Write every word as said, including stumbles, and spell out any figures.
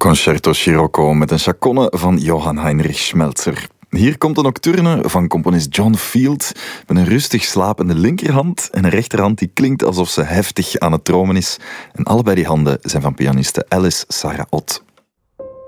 Concerto Scirocco met een chaconne van Johann Heinrich Schmelzer. Hier komt een nocturne van componist John Field met een rustig slapende linkerhand en een rechterhand die klinkt alsof ze heftig aan het dromen is. En allebei die handen zijn van pianiste Alice Sarah Ott.